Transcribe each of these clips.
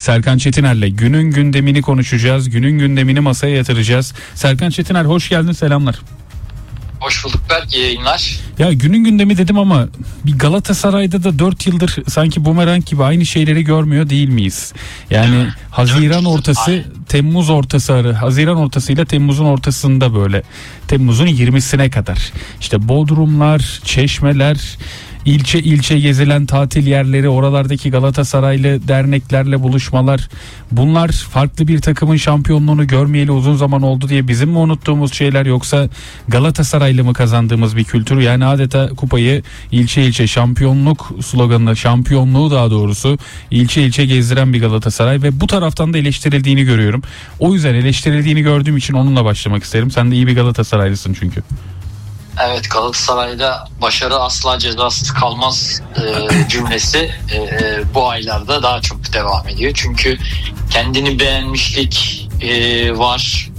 Serkan Çetiner'le günün gündemini konuşacağız. Günün gündemini masaya yatıracağız. Serkan Çetiner hoş geldin, selamlar. Hoş bulduk Berk, iyi yayınlar. Ya günün gündemi dedim ama bir Galatasaray'da da 4 yıldır sanki bumerang gibi aynı şeyleri görmüyor değil miyiz? Yani Haziran ortası, Temmuz ortası Haziran ortasıyla Temmuz'un ortasında böyle Temmuz'un 20'sine kadar işte Bodrumlar, Çeşmeler, İlçe ilçe gezilen tatil yerleri, oralardaki Galatasaraylı derneklerle buluşmalar, bunlar farklı bir takımın şampiyonluğunu görmeyeli uzun zaman oldu diye bizim mi unuttuğumuz şeyler, yoksa Galatasaraylı mı kazandığımız bir kültür? Yani adeta kupayı ilçe ilçe, şampiyonluk sloganına, şampiyonluğu daha doğrusu ilçe ilçe gezdiren bir Galatasaray ve bu taraftan da eleştirildiğini görüyorum. O yüzden eleştirildiğini gördüğüm için onunla başlamak isterim. Sen de iyi bir Galatasaraylısın çünkü. Evet, Galatasaray'da başarı asla cezasız kalmaz cümlesi bu aylarda daha çok devam ediyor. Çünkü kendini beğenmişlik var.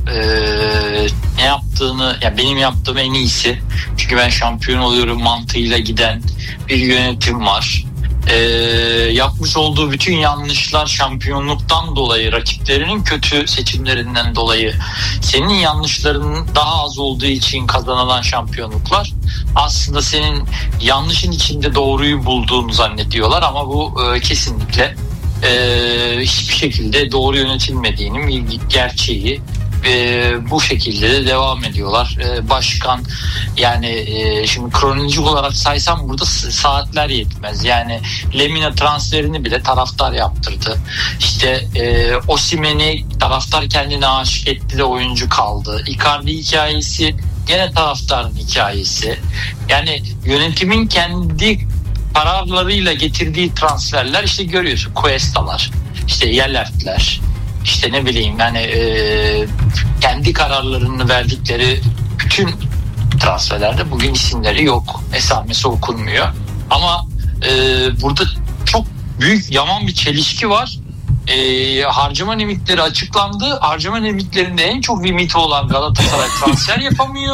Ne yaptığını, ya benim yaptığım en iyisi. Çünkü ben şampiyon oluyorum mantığıyla giden bir yönetim var. Yapmış olduğu bütün yanlışlar şampiyonluktan dolayı, rakiplerinin kötü seçimlerinden dolayı, senin yanlışlarının daha az olduğu için kazanılan şampiyonluklar, aslında senin yanlışın içinde doğruyu bulduğunu zannediyorlar ama bu kesinlikle hiçbir şekilde doğru yönetilmediğinin bir gerçeği. Bu şekilde de devam ediyorlar. Başkan, yani şimdi kronolojik olarak saysam burada saatler yetmez. Yani Lemina transferini bile taraftar yaptırdı. İşte Osimhen'i taraftar kendine aşık etti de oyuncu kaldı. Icardi hikayesi gene taraftarın hikayesi. Yani yönetimin kendi kararlarıyla getirdiği transferler, işte görüyorsun, Cuesta'lar, işte Yelert'ler, İşte ne bileyim yani kendi kararlarını verdikleri bütün transferlerde bugün isimleri yok. Esamesi okunmuyor. Ama burada çok büyük, yaman bir çelişki var. Harcama limitleri açıklandı. Harcama limitlerinde en çok limiti olan Galatasaray transfer yapamıyor.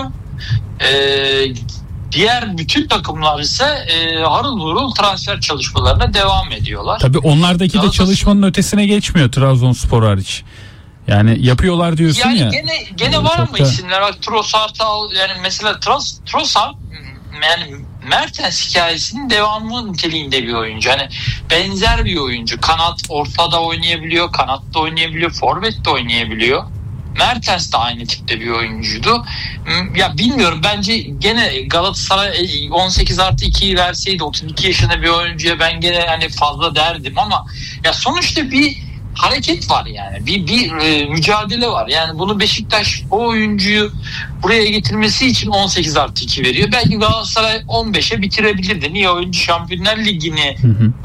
Diğer bütün takımlar ise harıl hurul transfer çalışmalarına devam ediyorlar. Tabii onlardaki de çalışmanın ötesine geçmiyor, Trabzonspor hariç. Yani yapıyorlar diyorsun yani ya. Gene var ama isimler. Bak Trossard, yani mesela Trossard, yani Mertens hikayesinin devamı niteliğinde bir oyuncu. Hani benzer bir oyuncu. Kanat, ortada oynayabiliyor, kanatta oynayabiliyor, forvet de oynayabiliyor. Mertens de aynı tipte bir oyuncuydu. Ya bilmiyorum, bence gene Galatasaray 18+2'yi verseydi 32 yaşında bir oyuncuya ben gene hani fazla derdim ama ya sonuçta bir hareket var yani. Bir mücadele var. Yani bunu Beşiktaş o oyuncuyu buraya getirmesi için 18+2 veriyor. Belki Galatasaray 15'e bitirebilirdi. Niye? Oyuncu Şampiyonlar Ligi'ni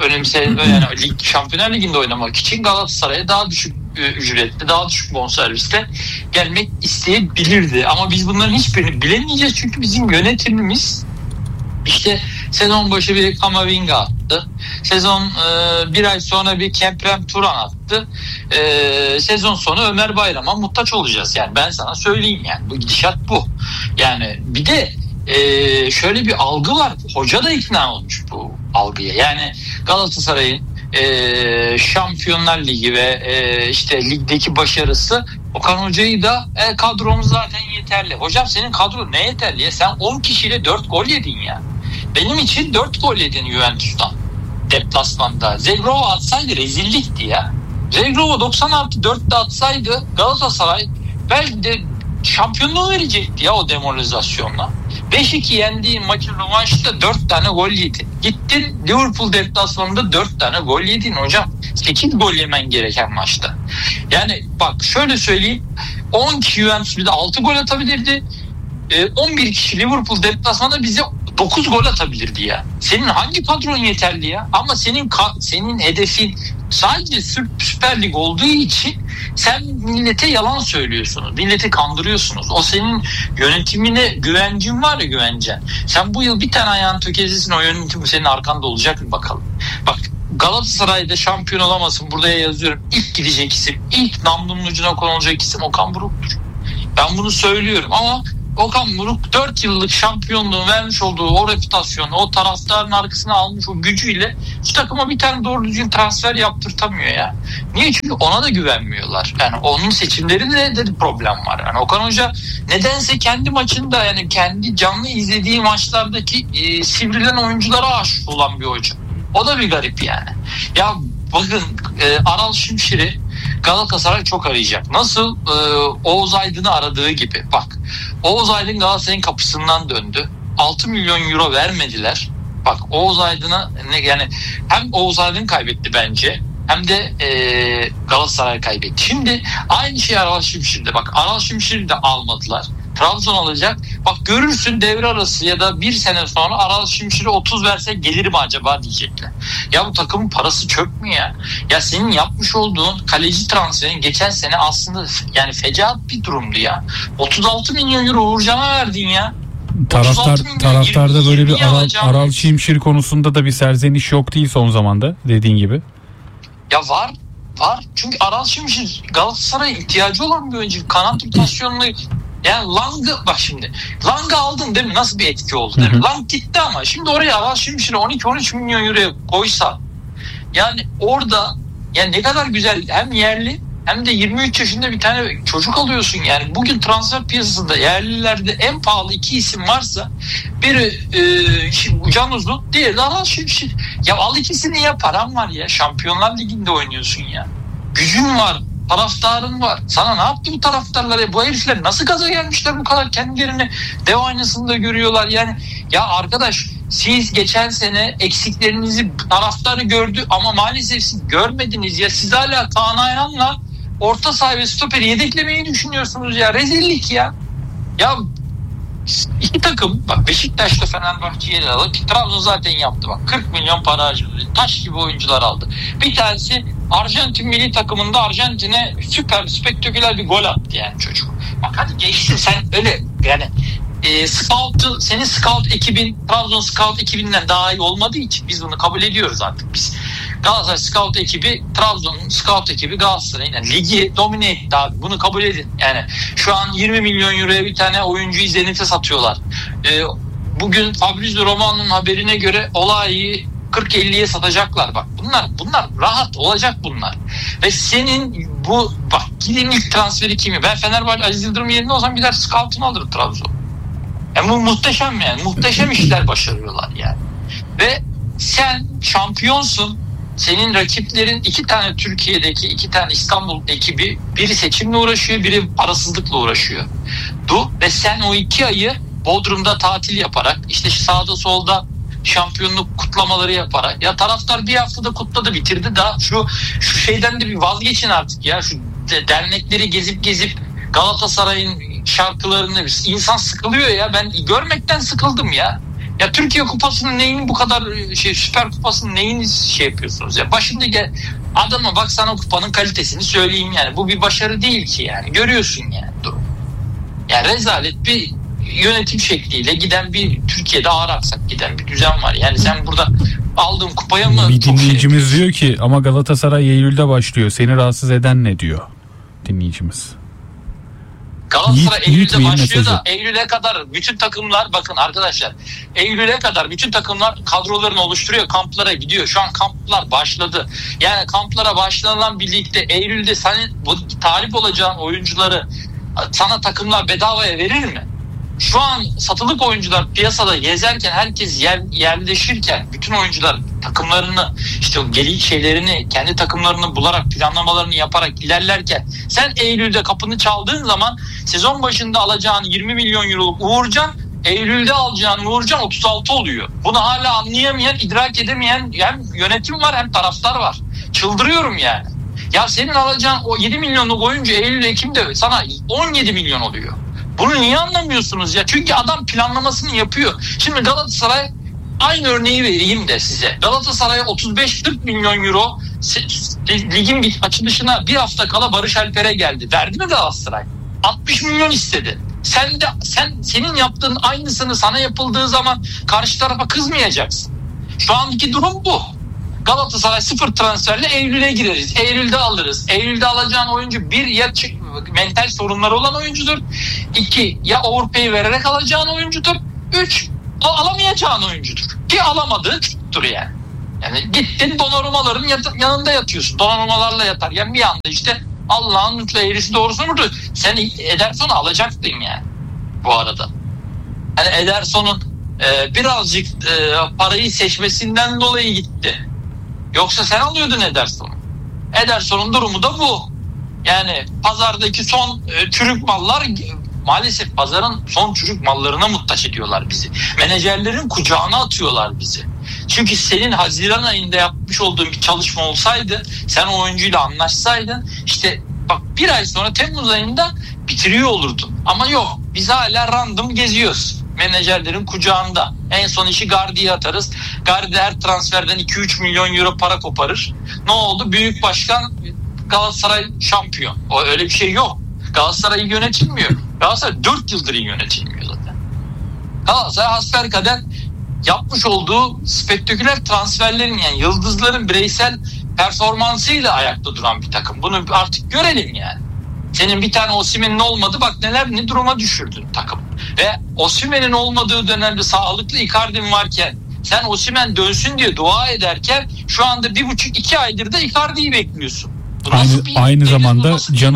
yani Şampiyonlar Ligi'nde oynamak için Galatasaray'a daha düşük ücretli, daha düşük bonservisle gelmek isteyebilirdi. Ama biz bunların hiçbirini bilemeyeceğiz çünkü bizim yönetimimiz işte sezon başı bir Kamavinga attı. Sezon bir ay sonra bir Kemprem Turan attı. Sezon sonu Ömer Bayram'a muhtaç olacağız. Yani ben sana söyleyeyim, yani bu gidişat bu. Yani bir de şöyle bir algı var. Hoca da ikna olmuş bu algıya. Yani Galatasaray'ın Şampiyonlar Ligi ve işte ligdeki başarısı Okan Hoca'yı da kadromuz zaten yeterli. Hocam senin kadron ne yeterli ya? Sen 10 kişiyle 4 gol yedin ya. Benim için 4 gol yedin Juventus'tan deplasmanda. Zegrova atsaydı rezillikti ya. Zegrova 90+4'te atsaydı Galatasaray belki de şampiyonluğu verecekti ya o demoralizasyonla. 5-2 yendiğin maçın rövanşında 4 tane gol yedin. Gittin Liverpool deplasmanında 4 tane gol yedin hocam. 8 gol yemen gereken maçta. Yani bak şöyle söyleyeyim. 10 kişi Juventus bize 6 gol atabilirdi. 11 kişi Liverpool deplasmanında bize 9 gol atabilirdi ya. Senin hangi kadron yeterli ya? Ama senin hedefin sadece Süper Lig olduğu için sen millete yalan söylüyorsunuz. Milleti kandırıyorsunuz. O senin yönetimine güvencin var ya, güvencen. Sen bu yıl bir tane ayağını tökezlesin, o yönetim senin arkanda olacak mı bakalım. Bak Galatasaray'da şampiyon olamasın, buraya yazıyorum. İlk gidecek isim, ilk namlunun ucuna konulacak isim Okan Buruk'tur. Ben bunu söylüyorum ama Okan Buruk 4 yıllık şampiyonluğu vermiş olduğu o reputasyonu, o taraftarın arkasına almış o gücüyle şu takıma bir tane doğru düzgün transfer yaptırtamıyor ya. Niye? Çünkü ona da güvenmiyorlar. Yani onun seçimlerinde de problem var. Yani Okan Hoca nedense kendi maçında, yani kendi canlı izlediği maçlardaki sivrilen oyunculara aşık olan bir hoca. O da bir garip yani. Ya bakın, Aral Şimşir'i Galatasaray çok arayacak. Nasıl Oğuz Aydın'ı aradığı gibi. Bak, Oğuz Aydın Galatasaray'ın kapısından döndü. 6 milyon euro vermediler. Bak, Oğuz Aydın'a yani hem Oğuz Aydın kaybetti bence, hem de Galatasaray kaybetti. Şimdi aynı şey Aral Şimşir'de. Bak, Aral Şimşir'i de almadılar. Trabzon alacak. Bak görürsün, devre arası ya da bir sene sonra Aral Şimşir'e 30 verse gelir mi acaba diyecekler. Ya bu takımın parası çöp mü ya? Ya senin yapmış olduğun kaleci transferin geçen sene aslında yani fecaat bir durumdu ya. 36 milyon euro Uğurcan'a verdin ya. Taraftarda böyle bir Aral Şimşir konusunda da bir serzeniş yok değil son zamanda, dediğin gibi. Ya var. Çünkü Aral Şimşir Galatasaray'a ihtiyacı olan bir oyuncu. Kanat rotasyonunu, yani bak şimdi Lang'ı aldın değil mi? Nasıl bir etki oldu değil mi? Lang gitti ama şimdi oraya Aral Şimşir'e 12-13 milyon euroya koysa, yani orada yani ne kadar güzel, hem yerli hem de 23 yaşında bir tane çocuk alıyorsun yani. Bugün transfer piyasasında yerlilerde en pahalı 2 isim varsa biri Can Uzun, diğeri de Aral Şimşir. Ya al ikisini ya, param var ya, Şampiyonlar Ligi'nde oynuyorsun ya, gücün var, taraftarın var. Sana ne yaptı bu taraftarlar ya? Bu herifler nasıl gaza gelmişler bu kadar, kendilerini dev aynasında görüyorlar yani. Ya arkadaş, siz geçen sene eksiklerinizi taraftarı gördü ama maalesef siz görmediniz ya. Siz hala Kaan Ayhan'la orta saha ve stoperi yedeklemeyi düşünüyorsunuz ya. Rezillik ya. Ya iki takım, bak Beşiktaş'ta Fenerbahçe'ye de aldı. Trabzon zaten yaptı bak. 40 milyon para harcadı. Taş gibi oyuncular aldı. Bir tanesi Arjantin milli takımında Arjantin'e süper spektaküler bir gol attı yani çocuk. Bak hadi geçti, sen öyle yani senin scout ekibin Trabzon scout ekibinden daha iyi olmadığı için biz bunu kabul ediyoruz artık biz. Galatasaray scout ekibi, Trabzon'un scout ekibi Galatasaray'ın yani ligi domine etti abi. Bunu kabul edin. Yani şu an 20 milyon euroya bir tane oyuncuyu Zenit'e satıyorlar. Bugün Fabrizio Romano'nun haberine göre Olai'yi 40-50'ye satacaklar bak. Bunlar rahat olacak bunlar. Ve senin bu bak, gidin ilk transferi kimi? Ben Fenerbahçe Aziz Yıldırım yerinde olsam gider scout'unu alırım Trabzon. Yani bu muhteşem yani. Muhteşem işler başarıyorlar yani. Ve sen şampiyonsun. Senin rakiplerin iki tane Türkiye'deki, iki tane İstanbul ekibi, biri seçimle uğraşıyor, biri parasızlıkla uğraşıyor. Ve sen o 2 ayı Bodrum'da tatil yaparak, işte sağda solda şampiyonluk kutlamaları yaparak, ya taraftar bir haftada kutladı bitirdi, da şu şeyden de bir vazgeçin artık ya, şu dernekleri gezip Galatasaray'ın şarkılarını, insan sıkılıyor ya, ben görmekten sıkıldım ya. Ya Türkiye Kupası'nın neyini bu kadar Süper Kupası'nın neyini yapıyorsunuz ya? Başındaki adama bak, sana kupanın kalitesini söyleyeyim yani. Bu bir başarı değil ki yani. Görüyorsun yani durum. Yani rezalet bir yönetim şekliyle giden bir, Türkiye'de ağır aksak giden bir düzen var. Yani sen burada aldığın kupaya mı? Bir dinleyicimiz diyor ki ama Galatasaray Eylül'de başlıyor. Seni rahatsız eden ne diyor dinleyicimiz? Galatasaray Eylül'de başlıyor da Eylül'e kadar bütün takımlar, bakın arkadaşlar, Eylül'e kadar bütün takımlar kadrolarını oluşturuyor, kamplara gidiyor. Şu an kamplar başladı. Yani kamplara başlanan birlikte Eylül'de senin bu talip olacağın oyuncuları sana takımlar bedavaya verir mi? Şu an satılık oyuncular piyasada gezerken, herkes yerleşirken, bütün oyuncular takımlarını, işte o şeylerini, kendi takımlarını bularak, planlamalarını yaparak ilerlerken, sen Eylül'de kapını çaldığın zaman sezon başında alacağın 20 milyon euroluk Uğurcan, Eylül'de alacağın Uğurcan 36 oluyor. Bunu hala anlayamayan, idrak edemeyen hem yönetim var hem taraftar var. Çıldırıyorum yani. Ya senin alacağın o 7 milyonluk oyuncu Eylül-Ekim'de sana 17 milyon oluyor. Bunu niye anlamıyorsunuz ya? Çünkü adam planlamasını yapıyor. Şimdi Galatasaray, aynı örneği vereyim de size. Galatasaray'a 35-40 milyon euro ligin açılışına bir hafta kala Barış Alper'e geldi. Verdi mi Galatasaray? 60 milyon istedi. Senin yaptığın aynısını sana yapıldığı zaman karşı tarafa kızmayacaksın. Şu andaki durum bu. Galatasaray 0 transferle Eylül'e gireriz. Eylül'de alırız. Eylül'de alacağın oyuncu bir ya mental sorunları olan oyuncudur. 2 ya overpay vererek alacağın oyuncudur. 3 alamayacağın oyuncudur. Ki alamadığı çoktur yani. Yani gittin Donnarumma'ların yanında yatıyorsun. Donnarummalarla yatar. Yani bir anda işte Allah'ın eğrisi doğrusu vurdu. Sen Ederson'u alacaktın yani bu arada. Yani Ederson'un birazcık parayı seçmesinden dolayı gitti. Yoksa sen alıyordun Ederson'u. Ederson'un durumu da bu. Yani pazardaki son çürük mallar, maalesef pazarın son çürük mallarına muhtaç ediyorlar bizi. Menajerlerin kucağına atıyorlar bizi. Çünkü senin Haziran ayında yapmış olduğun bir çalışma olsaydı, sen o oyuncuyla anlaşsaydın, işte bak bir ay sonra Temmuz ayında bitiriyor olurdun. Ama yok, biz hala random geziyoruz. Menajerlerin kucağında. En son işi Gardi'ye atarız. Gardi her transferden 2-3 milyon euro para koparır. Ne oldu? Büyük başkan Galatasaray şampiyon. O öyle bir şey yok. Galatasaray yönetilmiyor. Galatasaray 4 yıldır iyi yönetilmiyor zaten. Galatasaray hasbelkader yapmış olduğu spektaküler transferlerin, yani yıldızların bireysel performansıyla ayakta duran bir takım. Bunu artık görelim yani. Senin bir tane Osimhen'in olmadı, bak ne duruma düşürdün takım. Ve Osimhen'in olmadığı dönemde sağlıklı Icardi'm varken, sen Osimhen dönsün diye dua ederken şu anda 1,5-2 aydır da Icardi'yi bekliyorsun. Aynı zamanda Can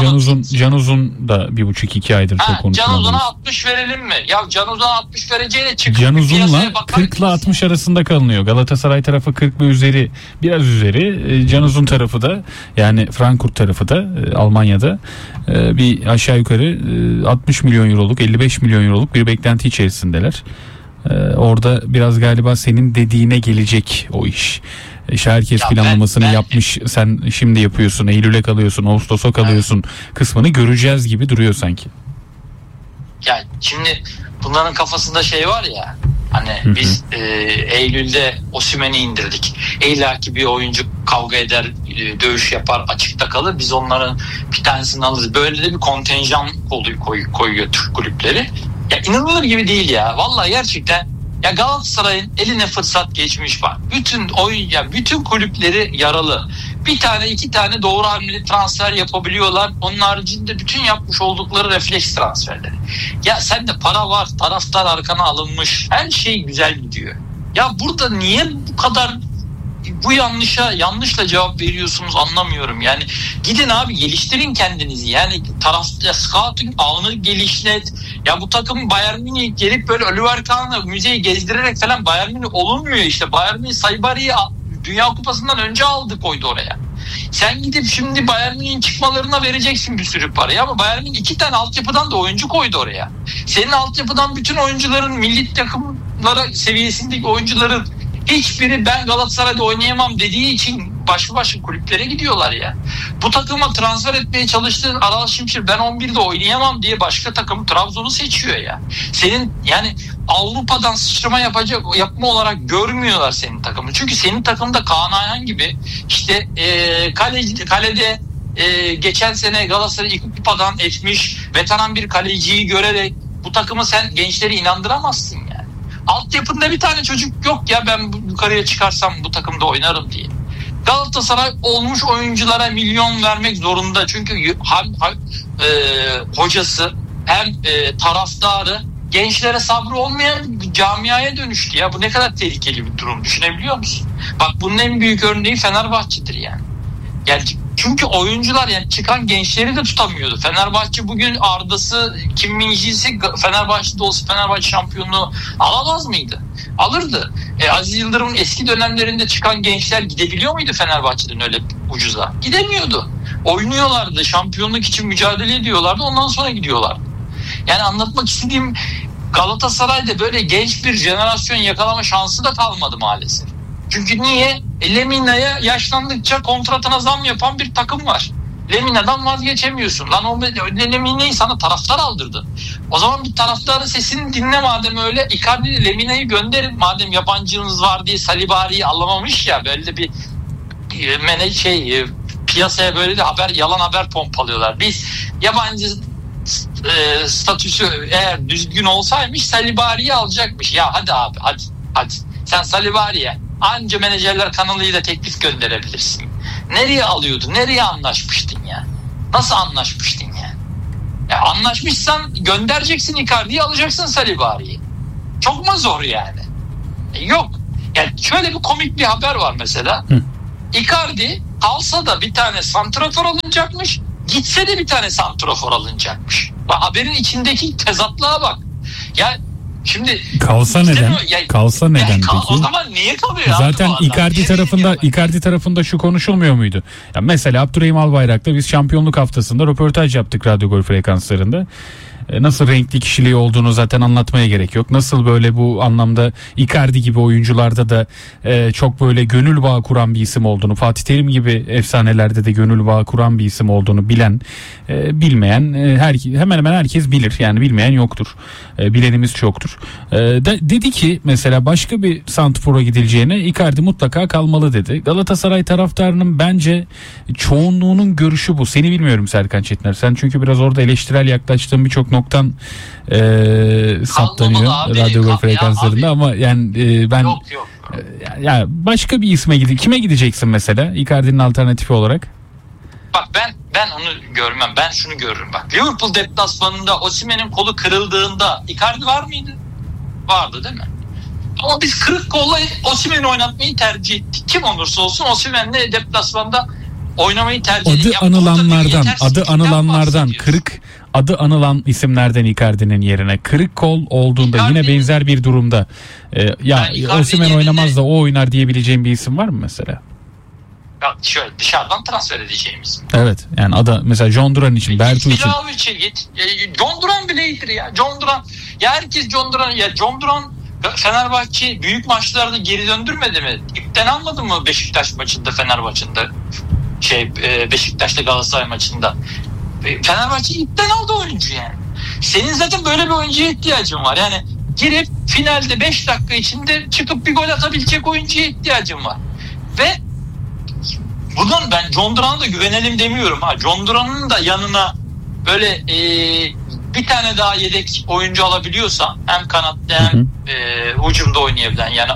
Uzun da 1,5-2 aydır çok konuşulan. Can Uzun'a 60 verelim mi? Ya Can Uzun'a 60 vereceğine çıkıp Can Uzun'la 40 ile 60 arasında kalınıyor. Galatasaray tarafı 40 ve üzeri, biraz üzeri. Can Uzun tarafı da, yani Frankfurt tarafı da Almanya'da bir aşağı yukarı 60 milyon euroluk, 55 milyon euroluk bir beklenti içerisindeler. Orada biraz galiba senin dediğine gelecek o iş. Herkes planlamasını yapmış. Sen şimdi yapıyorsun. Eylül'e kalıyorsun. Ağustos'a kalıyorsun. Kısmını göreceğiz gibi duruyor sanki. Ya şimdi bunların kafasında şey var ya. Hani biz Eylül'de Osimhen'i indirdik. İlla ki bir oyuncu kavga eder, dövüş yapar, açıkta kalır. Biz onların bir tanesini alırız. Böyle de bir kontenjan koyuyor Türk kulüpleri. Ya inanılır gibi değil ya. Vallahi gerçekten. Ya Galatasaray'ın eline fırsat geçmiş var. Bütün kulüpleri yaralı. Bir tane 2 tane doğru hamleli transfer yapabiliyorlar. Onun haricinde bütün yapmış oldukları refleks transferleri. Ya sende para var, taraftar arkana alınmış. Her şey güzel gidiyor. Ya burada niye bu kadar bu yanlışla cevap veriyorsunuz anlamıyorum. Yani gidin abi, geliştirin kendinizi. Yani scouting ağını gelişlet. Ya bu takım Bayern Münih gelip böyle Oliver Kahn'ı müzeyi gezdirerek falan Bayern Münih olunmuyor işte. Bayern Münih Saibari'yi Dünya Kupası'ndan önce koydu oraya. Sen gidip şimdi Bayern Münih'in çıkmalarına vereceksin bir sürü parayı, ama Bayern Münih 2 tane altyapıdan da oyuncu koydu oraya. Senin altyapıdan bütün oyuncuların, milli takımlara seviyesindeki oyuncuların hiçbiri ben Galatasaray'da oynayamam dediği için başka kulüplere gidiyorlar ya. Bu takıma transfer etmeye çalıştığın Aral Şimşir ben 11'de oynayamam diye başka takım Trabzon'u seçiyor ya. Senin yani Avrupa'dan sıçrama yapma olarak görmüyorlar senin takımı. Çünkü senin takımda Kaan Ayhan gibi işte kalede geçen sene Galatasaray'ı ilk kupadan etmiş veteran bir kaleciyi görerek bu takımı sen gençleri inandıramazsın yani. Altyapında bir tane çocuk yok ya ben yukarıya çıkarsam bu takımda oynarım diye. Galatasaray olmuş oyunculara milyon vermek zorunda. Çünkü hem hocası hem taraftarı gençlere sabrı olmayan camiaya dönüştü ya. Bu ne kadar tehlikeli bir durum, düşünebiliyor musun? Bak bunun en büyük örneği Fenerbahçe'dir yani. Yani çünkü oyuncular yani çıkan gençleri de tutamıyordu. Fenerbahçe bugün Arda'sı, Kim Min-jae'si Fenerbahçe'de olsa Fenerbahçe şampiyonluğu alamaz mıydı? Alırdı. Aziz Yıldırım'ın eski dönemlerinde çıkan gençler gidebiliyor muydu Fenerbahçe'den öyle ucuza? Gidemiyordu. Oynuyorlardı. Şampiyonluk için mücadele ediyorlardı. Ondan sonra gidiyorlardı. Yani anlatmak istediğim, Galatasaray'da böyle genç bir jenerasyon yakalama şansı da kalmadı maalesef. Çünkü niye? Lemina'ya yaşlandıkça kontratına zam yapan bir takım var. Lemina'dan vazgeçemiyorsun. Lan o Lemina'yı sana taraftar aldırdı. O zaman bir taraftarın sesini dinle madem öyle. Icardi Lemina'yı gönderin. Madem yabancınız var diye Salibari'yi alamamış ya, böyle bir piyasaya böyle de yalan haber pompalıyorlar. Biz yabancı statüsü eğer düzgün olsaymış Salibari'yi alacakmış. Ya hadi abi hadi. Sen Salibari'ye anca menajerler kanalıyla teklif gönderebilirsin. Nereye alıyordu? Nereye anlaşmıştın ya? Nasıl anlaşmıştın yani? Ya anlaşmışsan göndereceksin Icardi'yi, alacaksın Salibari'yi. Çok mu zor yani? Yok. Yani şöyle bir komik bir haber var mesela. Icardi kalsa da bir tane santrafor alınacakmış, gitse de bir tane santrafor alınacakmış. Bak, haberin içindeki tezatlığa bak. Ya şimdi kalsa neden? Kalsa neden peki? O zaman niye kalıyor? Zaten Icardi tarafında şu konuşulmuyor muydu? Ya mesela Abdurrahim Albayrak'ta biz şampiyonluk haftasında röportaj yaptık Radyo Gol frekanslarında. Nasıl renkli kişiliği olduğunu zaten anlatmaya gerek yok. Nasıl böyle bu anlamda Icardi gibi oyuncularda da çok böyle gönül bağı kuran bir isim olduğunu, Fatih Terim gibi efsanelerde de gönül bağı kuran bir isim olduğunu bilen, bilmeyen hemen hemen herkes bilir. Yani bilmeyen yoktur. Bilenimiz çoktur. Dedi ki mesela başka bir santrfora gidileceğine Icardi mutlaka kalmalı dedi. Galatasaray taraftarının bence çoğunluğunun görüşü bu. Seni bilmiyorum Serkan Çetiner. Sen çünkü biraz orada eleştirel yaklaştığın birçok noktan saptanıyor radyo ve frekanslarında ama yani ben yok. Ya başka bir isme kime gideceksin mesela Icardi'nin alternatifi olarak? Bak ben onu görmem. Ben şunu görürüm bak. Liverpool deplasmanında Osimhen'in kolu kırıldığında Icardi var mıydı? Vardı değil mi? Ama biz kırık kolla Osimhen'i oynatmayı tercih ettik. Kim olursa olsun Osimhen'le deplasmanda oynamayı tercih ettik. Adı anılanlardan adı anılan isimlerden Icardi'nin yerine kırık kol olduğunda yine benzer bir durumda Osimhen oynamaz da o oynar diyebileceğim bir isim var mı mesela? Ya şöyle dışarıdan transfer edeceğimiz. Evet yani adı mesela John Duran için, Bertu için. Git. John Duran bile iyidir ya. John Duran. Ya herkes John Duran. Ya John Duran Fenerbahçe büyük maçlarda geri döndürmedi mi? İpten almadı mı Beşiktaş maçında, Fenerbahçe'de? Beşiktaş'ta Galatasaray maçında. Fenerbahçe ipten aldı oyuncu yani. Senin zaten böyle bir oyuncuya ihtiyacın var. Yani girip finalde 5 dakika içinde çıkıp bir gol atabilecek oyuncuya ihtiyacın var. Ve buradan ben John Duran'a da güvenelim demiyorum. John Duran'ın da yanına böyle bir tane daha yedek oyuncu alabiliyorsa hem kanatta hem hücumda oynayabilen, yani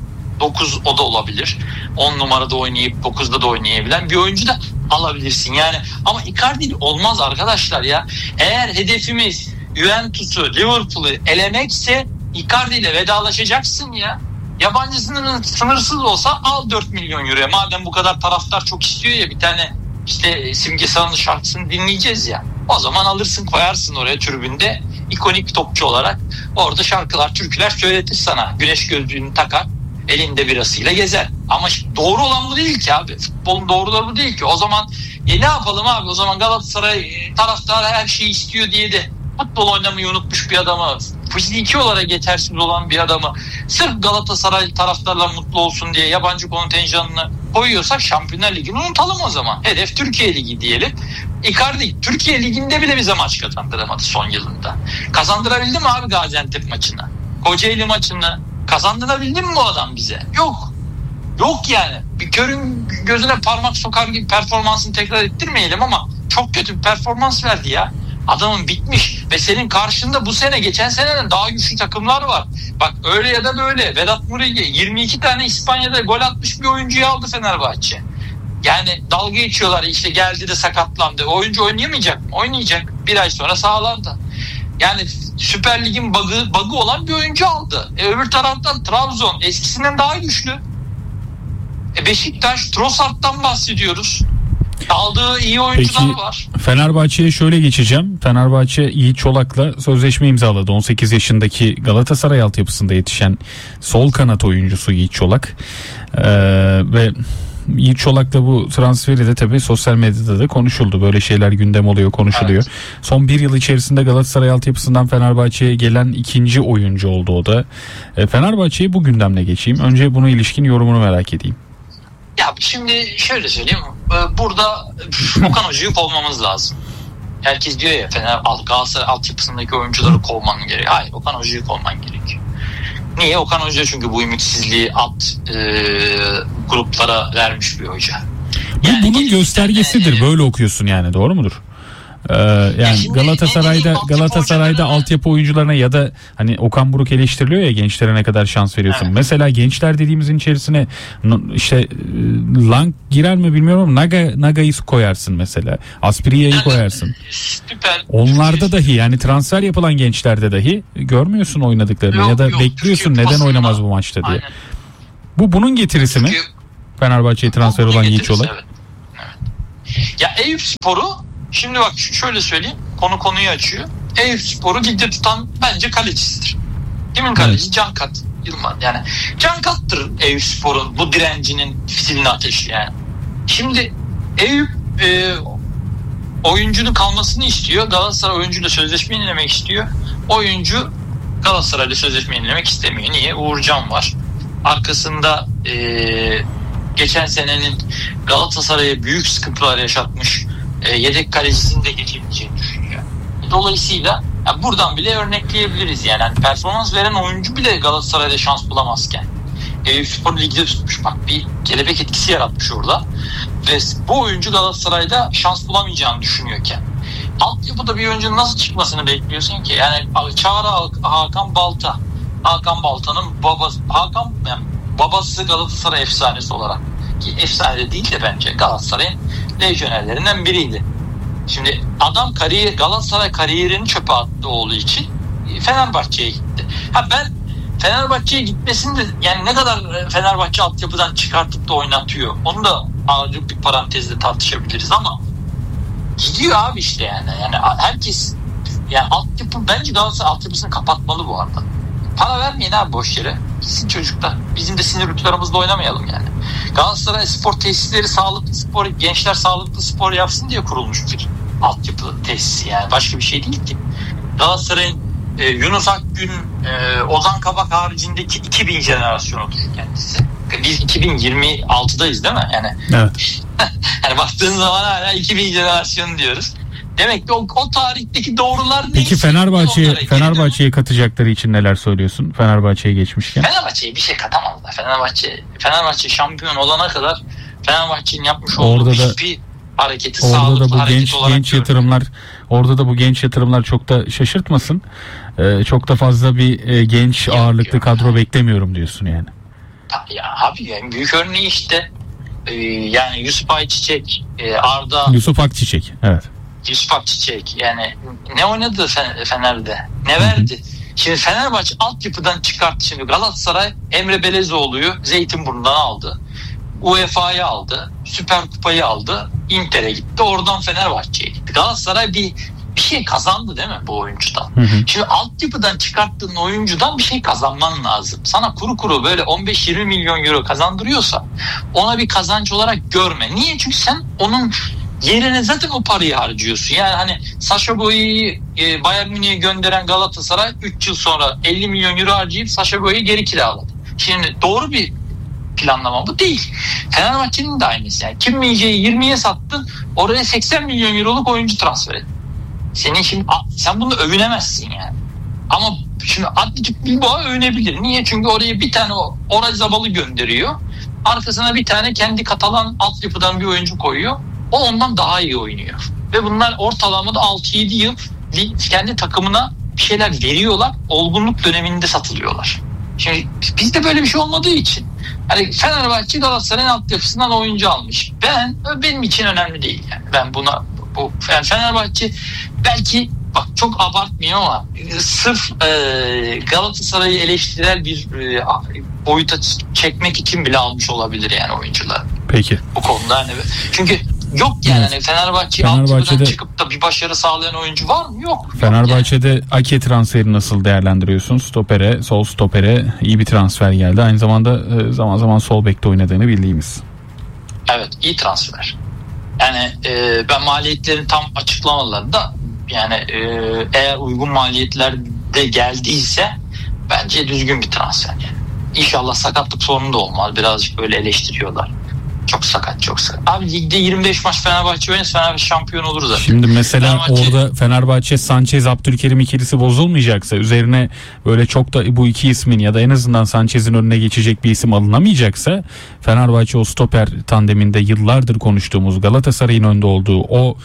9 o da olabilir. 10 numarada oynayıp 9'da da oynayabilen bir oyuncu da alabilirsin yani. Ama Icardi olmaz arkadaşlar ya. Eğer hedefimiz Juventus'u, Liverpool'u elemekse Icardi ile vedalaşacaksın ya. Yabancı sınırsız olsa al 4 milyon euroya. Madem bu kadar taraftar çok istiyor ya, bir tane işte Simge Sağ'ın şarkısını dinleyeceğiz ya. O zaman alırsın, koyarsın oraya tribünde, ikonik topçu olarak orada şarkılar, türküler söyletir sana. Güneş gözlüğünü takar, elinde birasıyla gezer. Ama doğru olan bu değil ki abi. Futbolun doğruları bu değil ki. O zaman ne yapalım abi? O zaman Galatasaray taraftarı her şeyi istiyor diye de futbol oynamayı unutmuş bir adamı, fiziki olarak yetersiz olan bir adamı sırf Galatasaray taraftarlar mutlu olsun diye yabancı kontenjanını koyuyorsak Şampiyonlar Ligi'ni unutalım o zaman. Hedef Türkiye Ligi diyelim. Icardi Türkiye Ligi'nde bile bize maç kazandıramadı son yılında. Kazandırabildi mi abi Gaziantep maçını? Kocaeli maçını kazandırabildi mi bu adam bize? Yok. Yok yani. Bir körün gözüne parmak sokar gibi performansını tekrar ettirmeyelim ama çok kötü bir performans verdi ya. Adamın bitmiş ve senin karşında bu sene geçen seneden daha güçlü takımlar var. Bak öyle ya da böyle Vedat Muriqi 22 tane İspanya'da gol atmış bir oyuncuyu aldı Fenerbahçe. Yani dalga geçiyorlar, işte geldi de sakatlandı. O oyuncu oynayamayacak mı? Oynayacak. Bir ay sonra sahalarda. Yani Süper Lig'in bug'ı olan bir oyuncu aldı. Öbür taraftan Trabzon eskisinden daha güçlü. Beşiktaş, Trossard'dan bahsediyoruz. Aldığı iyi oyuncular var. Fenerbahçe'ye şöyle geçeceğim. Fenerbahçe Yiğit Çolak'la sözleşme imzaladı. 18 yaşındaki Galatasaray altyapısında yetişen sol kanat oyuncusu Yiğit Çolak. Ve Yiğit Çolak'la bu transferi de tabii sosyal medyada da konuşuldu. Böyle şeyler gündem oluyor, konuşuluyor. Evet. Son bir yıl içerisinde Galatasaray altyapısından Fenerbahçe'ye gelen ikinci oyuncu oldu o da. Fenerbahçe'ye bu gündemle geçeyim. Önce buna ilişkin yorumunu merak edeyim. Ya şimdi şöyle söyleyeyim. Burada Okan Hoca'yı kovmamız lazım. Herkes diyor ya Galatasaray altyapısındaki oyuncuları kovman gerekiyor. Hayır, Okan Hoca'yı kovman gerekiyor. Niye? Okan Hoca çünkü bu ümitsizliği alt gruplara vermiş bir hoca. Yani bunun göstergesidir. Böyle okuyorsun yani, doğru mudur? Yani şimdi Galatasaray'da altyapı altyapı oyuncularına ya da hani Okan Buruk eleştiriliyor ya, gençlere ne kadar şans veriyorsun. Evet. Mesela gençler dediğimizin içerisine işte Lang girer mi bilmiyorum ama Naga'yı koyarsın mesela. Asprilla'yı koyarsın. Süper. Onlarda dahi, yani transfer yapılan gençlerde dahi görmüyorsun oynadıklarını ya da bekliyorsun Türkiye neden basında, oynamaz bu maçta diye. aynen. Bunun getirisi mi? Fenerbahçe'ye transfer Bunun olan genç getirisi, olan. evet. Ya Eyüpspor'u şimdi bak şöyle söyleyeyim, konuyu açıyor. Eyüpspor'u ligde tutan bence kalecisidir. Kimin kaleci? Evet. Cankat Yılmaz. Yani Cankat'tır Eyüpspor'un bu direncinin fitilini ateşleyen. Şimdi Eyüp oyuncunun kalmasını istiyor. Galatasaray oyuncuyla sözleşme yenilemek istiyor. Oyuncu Galatasaray'la sözleşme yenilemek istemiyor. Niye? Uğurcan var. Arkasında geçen senenin Galatasaray'a büyük sıkıntılar yaşatmış yedek kalecisini de geçebileceğini düşünüyor. Dolayısıyla buradan bile örnekleyebiliriz yani. Performans veren oyuncu bile Galatasaray'da şans bulamazken Eyüpspor ligde tutmuş, bak bir kelebek etkisi yaratmış orada ve bu oyuncu Galatasaray'da şans bulamayacağını düşünüyorken altyapıda bir oyuncunun nasıl çıkmasını bekliyorsun ki? Yani Çağrı Hakan Balta'nın babası Galatasaray efsanesi olarak, ki efsane de değil de bence Galatasaray'ın lejyonerlerinden biriydi. Şimdi adam Galatasaray kariyerini çöpe attı oğlu için Fenerbahçe'ye gitti. Ben Fenerbahçe'ye gitmesini de yani ne kadar Fenerbahçe altyapıdan çıkartıp da oynatıyor, onu da ayrı bir parantezde tartışabiliriz ama gidiyor abi işte yani herkes yani altyapı, bence Galatasaray altyapısını kapatmalı bu arada. Para vermeyin abi boş yere. Gitsin çocuklar. Bizim de sinir uçlarımızla oynamayalım yani. Galatasaray spor tesisleri sağlıklı spor, gençler sağlıklı spor yapsın diye kurulmuş bir altyapı tesisi yani. Başka bir şey değil ki. Galatasaray'ın Yunus Akgün, Ozan Kabak haricindeki 2000 jenerasyonudur kendisi. Biz 2026'dayız değil mi? Yani, evet. Yani baktığın zaman hala 2000 jenerasyonu diyoruz. Demek ki o tarihteki doğrular neyse. Peki Fenerbahçe'ye katacakları için neler söylüyorsun? Fenerbahçe'ye geçmişken. Fenerbahçe'ye bir şey katamazlar. Fenerbahçe şampiyon olana kadar Fenerbahçe'nin yapmış olduğu hiçbir hareketi sağlıklı hareket olarak genç yatırımlar, orada da bu genç yatırımlar çok da şaşırtmasın. Çok da fazla bir genç ağırlıklı kadro beklemiyorum diyorsun yani. Ya abi yani büyük örneği işte yani Yusuf Ayçiçek, Arda. Yusuf Akçiçek, evet. Yusuf Akçiçek yani ne oynadı Fener'de? Ne verdi? Şimdi Fenerbahçe altyapıdan çıkarttı. Şimdi Galatasaray Emre Belezoğlu'yu Zeytinburnu'ndan aldı. UEFA'yı aldı. Süper Kupayı aldı. Inter'e gitti. Oradan Fenerbahçe'ye gitti. Galatasaray bir şey kazandı değil mi bu oyuncudan? Hı hı. Şimdi altyapıdan çıkarttığın oyuncudan bir şey kazanman lazım. Sana kuru böyle 15-20 milyon euro kazandırıyorsa ona bir kazanç olarak görme. Niye? Çünkü sen onun yerine zaten o parayı harcıyorsun. Yani hani Sacha Boey'i Bayern Münih'e gönderen Galatasaray 3 yıl sonra 50 milyon euro harcayıp Sacha Boey'i geri kiraladı. Şimdi doğru bir planlama bu değil. Fenerbahçe'nin de aynısı. Yani Kim Min-jae'yi 20'ye sattın, oraya 80 milyon euroluk oyuncu transfer ettin. Sen bunu övünemezsin yani. Ama şimdi Athletic Bilbao övünebilir. Niye? Çünkü oraya bir tane Orazabal gönderiyor. Arkasına bir tane kendi Katalan altyapıdan bir oyuncu koyuyor. O ondan daha iyi oynuyor. Ve bunlar ortalamada 6-7 yıl kendi takımına bir şeyler veriyorlar. Olgunluk döneminde satılıyorlar. Şimdi bizde böyle bir şey olmadığı için hani Fenerbahçe Galatasaray'ın altyapısından oyuncu almış. Benim için önemli değil yani. Ben yani Fenerbahçe belki bak çok abartmıyor ama sırf Galatasaray'ı eleştirel bir boyuta çekmek için bile almış olabilir yani oyuncular. Peki. Bu konuda hani çünkü yok yani evet. Hani Fenerbahçe'den çıkıp da bir başarı sağlayan oyuncu var mı? Yok. Fenerbahçe'de yani. Ake transferi nasıl değerlendiriyorsun? Sol stopere iyi bir transfer geldi. Aynı zamanda zaman zaman sol bekte oynadığını bildiğimiz. Evet, iyi transfer. Yani ben maliyetlerini tam açıklamadılar da yani eğer uygun maliyetlerde geldiyse bence düzgün bir transfer yani. İnşallah sakatlık sorunu da olmaz. Birazcık böyle eleştiriyorlar. Çok sakat. Abi ligde 25 maç Fenerbahçe oynarsa Fenerbahçe şampiyon olur zaten. Şimdi mesela orada Fenerbahçe Sanchez Abdülkerim ikilisi bozulmayacaksa, üzerine böyle çok da bu iki ismin ya da en azından Sanchez'in önüne geçecek bir isim alınamayacaksa, Fenerbahçe o stoper tandeminde yıllardır konuştuğumuz Galatasaray'ın önde olduğu o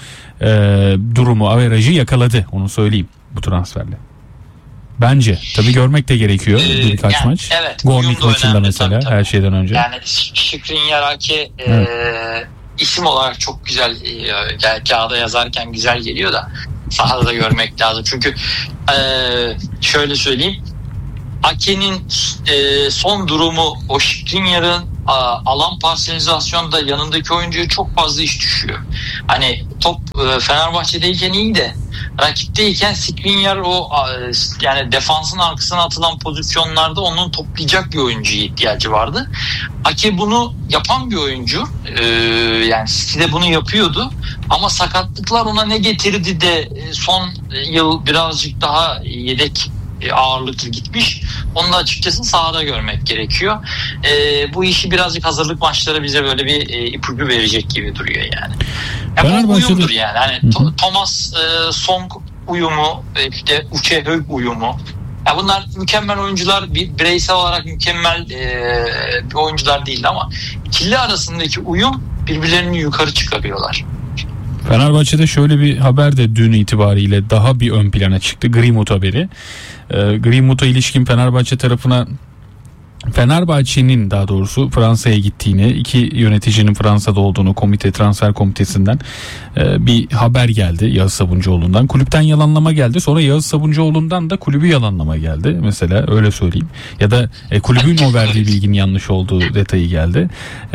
durumu, averajı yakaladı. Onu söyleyeyim bu transferle. Bence. Tabii görmek de gerekiyor birkaç yani, maç. Evet, Gornik maçında mesela tabii. her şeyden önce. Yani Skriniar Ake isim olarak çok güzel, kağıda yazarken güzel geliyor da sahada da görmek lazım. Çünkü şöyle söyleyeyim, Ake'nin son durumu, o Skriniar'ın alan parselizasyonda yanındaki oyuncuya çok fazla iş düşüyor. Hani top Fenerbahçe'deyken iyi de rakipteyken Skriniar yani defansın arkasına atılan pozisyonlarda onun toplayacak bir oyuncuya ihtiyacı vardı. Ake bunu yapan bir oyuncu. Yani City'de bunu yapıyordu. Ama sakatlıklar ona ne getirdi de son yıl birazcık daha yedek ağırlıklı gitmiş. Onu da açıkçası sahada görmek gerekiyor. Bu işi birazcık hazırlık maçları bize böyle bir ipucu verecek gibi duruyor yani. Bu uyumdur yani. Hani Thomas Song uyumu, işte Uche Hög uyumu. Ya bunlar mükemmel oyuncular, bireysel olarak mükemmel bir oyuncular değil ama ikili arasındaki uyum birbirlerini yukarı çıkarıyorlar. Fenerbahçe'de şöyle bir haber de dün itibariyle daha bir ön plana çıktı. Greenwood haberi. Greenwood'a ilişkin Fenerbahçe tarafına, Fenerbahçe'nin daha doğrusu Fransa'ya gittiğini, iki yöneticinin Fransa'da olduğunu transfer komitesinden bir haber geldi Yağız Sabuncuoğlu'ndan. Kulüpten yalanlama geldi. Sonra Yağız Sabuncuoğlu'ndan da kulübü yalanlama geldi. Mesela öyle söyleyeyim. Ya da kulübün o verdiği bilginin yanlış olduğu detayı geldi.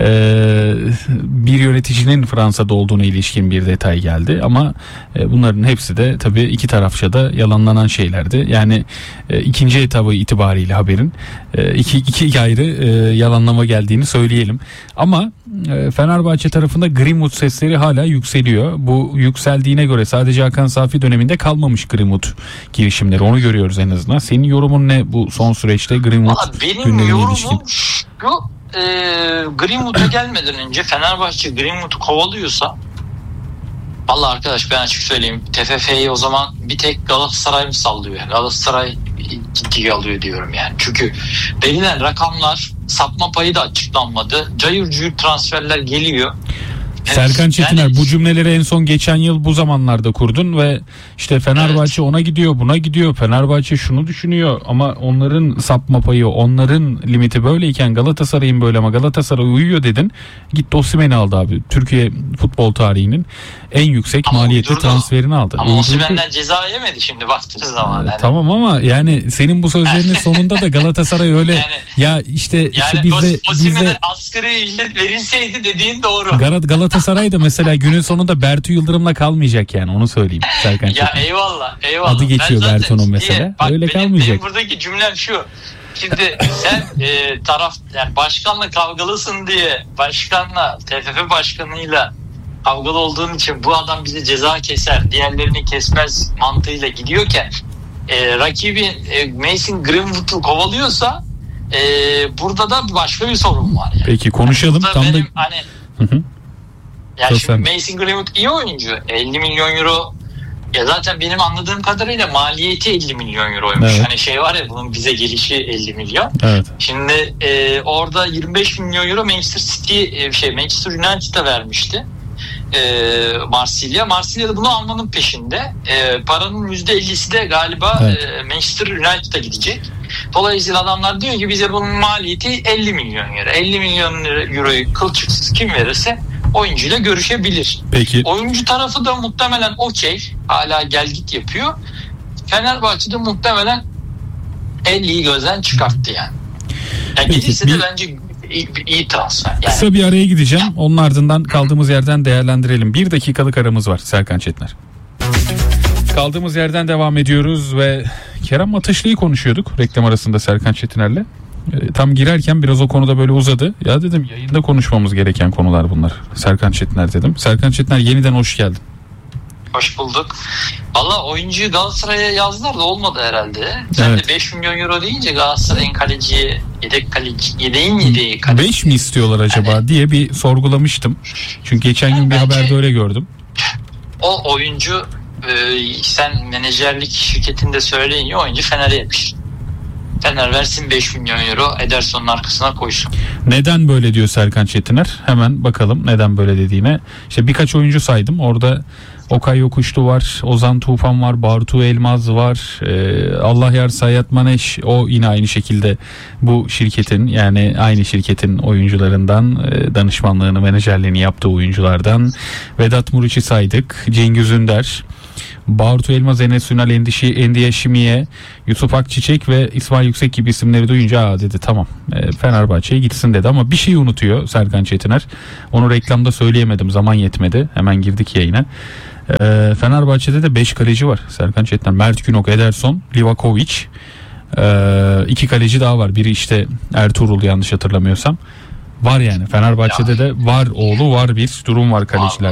Bir yöneticinin Fransa'da olduğuna ilişkin bir detay geldi. Ama bunların hepsi de tabii iki tarafça da yalanlanan şeylerdi. Yani ikinci etabı itibariyle haberin iki ayrı yalanlama geldiğini söyleyelim. Ama Fenerbahçe tarafında Greenwood sesleri hala yükseliyor. Bu yükseldiğine göre sadece Hakan Safi döneminde kalmamış Greenwood girişimleri. Onu görüyoruz en azından. Senin yorumun ne bu son süreçte Greenwood benim yorumum ilişkin? Şu Greenwood'a gelmeden önce Fenerbahçe Greenwood'u kovalıyorsa, vallahi arkadaş ben açık söyleyeyim, TFF'yi o zaman bir tek Galatasaray mı sallıyor? Galatasaray ciddiye alıyor diyorum yani. Çünkü verilen rakamlar, sapma payı da açıklanmadı. Cayır cayır transferler geliyor. Serkan Çetiner, bu cümleleri en son geçen yıl bu zamanlarda kurdun ve işte Fenerbahçe ona gidiyor, buna gidiyor. Fenerbahçe şunu düşünüyor ama onların sapma payı, onların limiti böyleyken Galatasaray'ın böyle ama Galatasaray uyuyor dedin. Gitti Osimhen'i aldı abi. Türkiye futbol tarihinin en yüksek maliyetli transferini aldı. Ama Osimhen'den ceza yemedi şimdi baktığınız zaman. Yani. Tamam ama yani senin bu sözlerinin sonunda da Galatasaray öyle yani, ya işte Osimhen'e asgari ücret verilseydi dediğin doğru. Galatasaray da mesela günün sonunda Bertu Yıldırım'la kalmayacak yani, onu söyleyeyim Serkan Çetin. Ya eyvallah. Adı geçiyor Bertu'nun mesela. Bak, öyle kalmayacak. Benim buradaki cümlem şu. Şimdi sen yani başkanla kavgalısın diye başkanla, TFF başkanıyla kavgalı olduğun için bu adam bize ceza keser, diğerlerini kesmez mantığıyla gidiyorken rakibi Mason Greenwood'u kovalıyorsa burada da başka bir sorun var. Yani. Peki konuşalım. Burada tam benim da... hani yani şimdi Mason Greenwood iyi oyuncu. 50 milyon euro. Ya zaten benim anladığım kadarıyla maliyeti 50 milyon euroymuş. Evet. Hani şey var ya, bunun bize gelişi 50 milyon. Evet. Şimdi orada 25 milyon euro Manchester United'a vermişti. Marsilya da bunu almanın peşinde. Paranın %50'si de galiba Manchester United'a gidecek. Dolayısıyla adamlar diyor ki bize bunun maliyeti 50 milyon euro. 50 milyon euroyu kılçıksız kim verirse oyuncuyla görüşebilir. Peki. Oyuncu tarafı da muhtemelen okey. Hala gel git yapıyor. Fenerbahçe'de muhtemelen 50'yi gözden çıkarttı yani. Gelirse de bence iyi transfer. Yani. Kısa bir araya gideceğim. Onun ardından kaldığımız yerden değerlendirelim. 1 dakikalık aramız var Serkan Çetiner. Kaldığımız yerden devam ediyoruz ve Kerem Ateşli'yi konuşuyorduk reklam arasında Serkan Çetiner'le. Tam girerken biraz o konuda böyle uzadı. Ya dedim yayında konuşmamız gereken konular bunlar. Serkan Çetiner dedim. Serkan Çetiner yeniden hoş geldin. Hoş bulduk. Valla oyuncuyu Galatasaray'a yazdılar da olmadı herhalde. Sen de 5 milyon euro deyince Galatasaray'ın kaleciye, yedeğin yedeği kaleci. 5 mi istiyorlar acaba yani, diye bir sorgulamıştım. Çünkü geçen gün bir haberde öyle gördüm. O oyuncu sen menajerlik şirketinde söyleyince oyuncu Fener'e yapışır. Fener versin 5 milyon euro, Ederson'un arkasına koysun. Neden böyle diyor Serkan Çetiner? Hemen bakalım neden böyle dediğine. İşte birkaç oyuncu saydım. Orada Okay Yokuşlu var, Ozan Tufan var, Bartu Elmaz var, Allah yar Sayat Maneş, o yine aynı şekilde bu şirketin, yani aynı şirketin oyuncularından, danışmanlığını, menajerliğini yaptığı oyunculardan. Vedat Muriç'i saydık, Cengiz Ünder, Bartu Elmaz, Enes Ünal, Endiye Şimiye, Yusuf Akçiçek ve İsmail Yüksek gibi isimleri duyunca dedi tamam, Fenerbahçe'ye gitsin dedi. Ama bir şeyi unutuyor Serkan Çetiner. Onu reklamda söyleyemedim, zaman yetmedi. Hemen girdik yayına. Fenerbahçe'de de 5 kaleci var Serkan Çetiner. Mert Günok, Ederson, Livakovic. 2 kaleci daha var. Biri işte Ertuğrul, yanlış hatırlamıyorsam. Var yani Fenerbahçe'de de var oğlu var, bir durum var kaleciler.